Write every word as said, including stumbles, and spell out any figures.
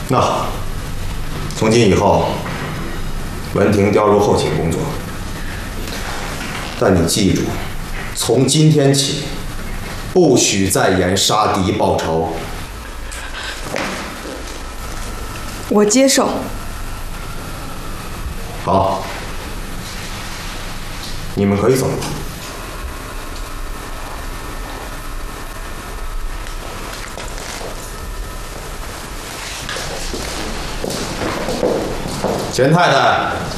那从今以后，文婷调入后勤工作，但你记住，从今天起，不许再演杀敌报仇。 我接受。 好，你们可以走了。钱太太。